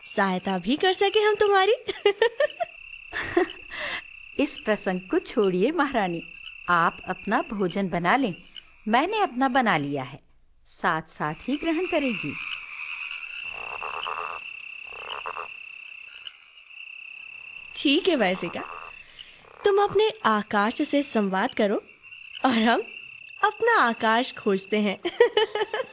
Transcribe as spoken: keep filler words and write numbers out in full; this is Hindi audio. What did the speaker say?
सहायता भी कर सके हम तुम्हारी। इस प्रसंग को छोड़िए महारानी, आप अपना भोजन बना लें। मैंने अपना बना लिया है, साथ साथ ही ग्रहण करेगी। ठीक है वैसिका, तुम अपने आकाश से संवाद करो और हम अपना आकाश खोजते हैं।